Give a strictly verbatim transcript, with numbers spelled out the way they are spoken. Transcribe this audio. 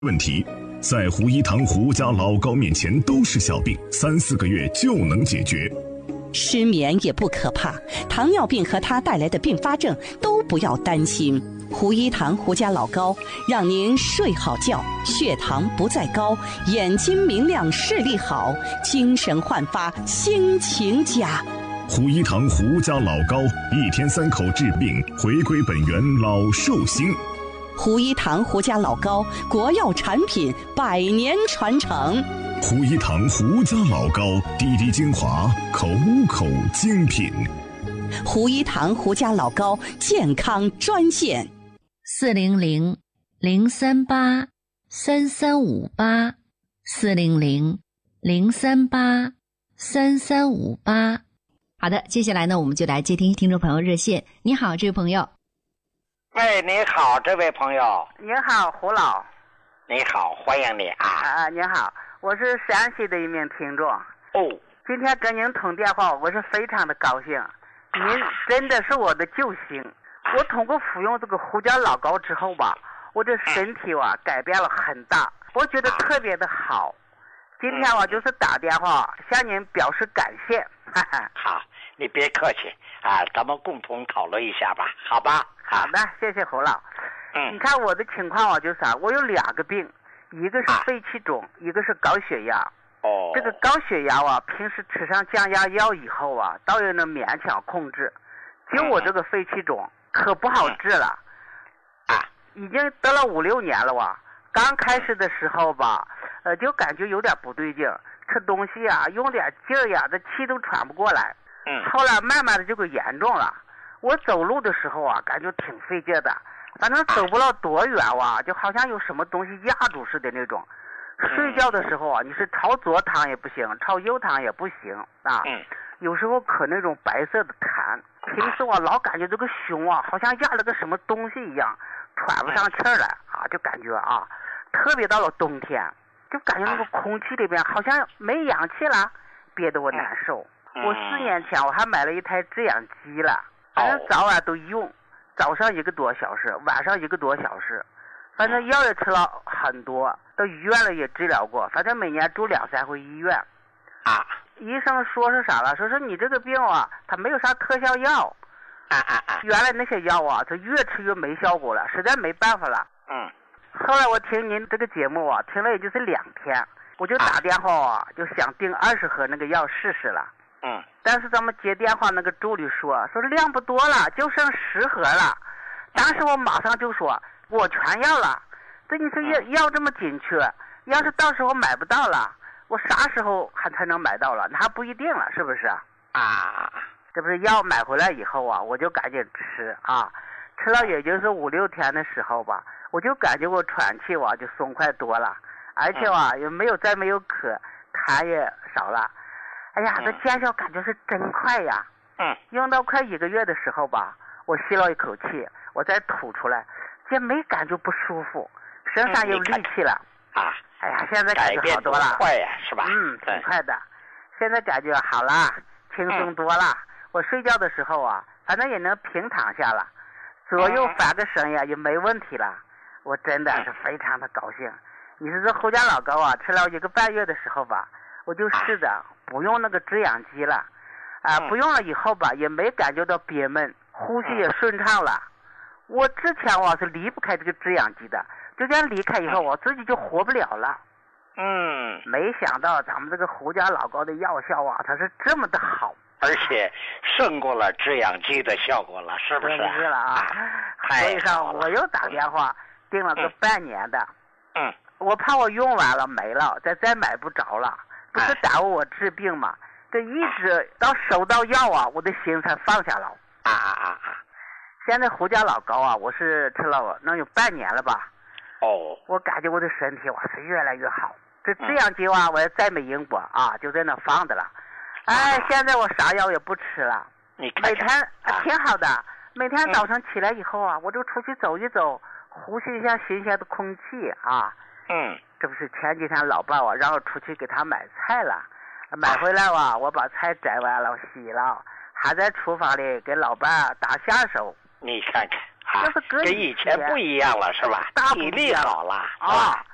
问题，在胡一堂胡家老高面前都是小病，三四个月就能解决。 失眠也不可怕，糖尿病和它带来的并发症都不要担心。胡一堂胡家老高让您睡好觉，血糖不再高，眼睛明亮，视力好，精神焕发，心情佳。 胡一堂胡家老高，一天三口治病，回归本源，老寿星。 胡一堂胡家老高，国药产品，百年传承。 胡一堂胡家老高，滴滴精华，口口精品。 胡一堂胡家老高健康专线： 四零零零三八三三五八，四零零零三八三三五八。好的，接下来呢，我们就来接听听众朋友热线。你好，这位朋友。 喂，你好，这位朋友。 你好，胡老。 你好，欢迎你啊。 啊，你好，我是陕西的一名听众。 哦。 今天跟您通电话，我是非常的高兴。您真的是我的救星。我通过服用这个胡家老高之后吧，我这身体啊改变了很大，我觉得特别的好。今天我就是打电话向您表示感谢。哈哈。 好，你别客气啊，咱们共同讨论一下吧，好吧？ 好的，谢谢胡老。 嗯， 你看我的情况啊，就是啥，我有两个病，一个是肺气肿，一个是高血压。 哦。 这个高血压啊，平时吃上降压药以后啊，倒也能勉强控制。就我这个肺气肿，可不好治了。 啊。 已经得了五六年了哇。刚开始的时候吧，呃，就感觉有点不对劲，吃东西啊，用点劲儿呀，这气都喘不过来。 嗯。 后来慢慢的就给严重了。我走路的时候啊，感觉挺费劲的，反正走不了多远哇，就好像有什么东西压住似的那种。睡觉的时候啊，你是朝左躺也不行，朝右躺也不行啊。 嗯。 有时候可那种白色的痰，平时我老感觉这个胸啊，好像压了个什么东西一样，喘不上气儿来啊，就感觉啊，特别到了冬天，就感觉那个空气里边好像没氧气了，憋得我难受。我四年前我还买了一台制氧机了。反正早晚都用，早上一个多小时，晚上一个多小时，反正药也吃了很多，到医院了也治疗过，反正每年住两三回医院。 啊。 医生说是啥了？说是你这个病啊，它没有啥特效药。 啊啊啊！ 原来那些药啊，它越吃越没效果了，实在没办法了。 嗯。 后来我听您这个节目啊，听了也就是两天，我就打电话啊，就想订二十盒那个药试试了。 嗯。 但是咱们接电话那个助理说说量不多了，就剩十盒了。当时我马上就说我全要了。这你说药药这么紧缺，要是到时候买不到了，我啥时候还才能买到了？那还不一定了，是不是啊？ 这不是药买回来以后啊，我就赶紧吃啊，吃了也就是五六天的时候吧，我就感觉我喘气哇就松快多了，而且哇也没有再没有渴，痰也少了。哎呀，这见效感觉是真快呀！ 嗯， 用到快一个月的时候吧，我吸了一口气，我再吐出来，竟没感觉不舒服，身上有力气了。 啊！ 哎呀，现在感觉好多了。 快呀，是吧？ 嗯，挺快的。现在感觉好了，轻松多了。嗯、我睡觉的时候啊，反正也能平躺下了，左右翻个身呀也没问题了。我真的是非常的高兴。你说这胡家老高啊，吃了一个半月的时候吧。我就试着不用那个制氧机了，啊，不用了以后吧，也没感觉到憋闷，呼吸也顺畅了。我之前我是离不开这个制氧机的，就这样离开以后，我自己就活不了了。 嗯， 没想到咱们这个胡家老高的药效啊，它是这么的好， 而且胜过了制氧机的效果了，是不是？ 是了啊，所以说我又打电话订了个半年的。 嗯， 我怕我用完了没了，再再买不着了。不是耽误我治病嘛？这一直到收到药啊，我的心才放下了。 啊啊啊啊！ 现在胡家老高啊，我是吃了能有半年了吧？ 哦。我感觉我的身体哇是越来越好。这制氧机啊，我也再没用过啊，就在那放着了。哎，啊、现在我啥药也不吃了。 你看看每天、 啊、 挺好的，每天早上起来以后啊，嗯、我就出去走一走，呼吸一下新鲜的空气啊。 嗯。 这不是前几天老伴啊让我出去给他买菜了，买回来哇，我把菜摘完了洗了，还在厨房里给老伴打下手。 你看看啊， 跟以前不一样了是吧？体力好了啊。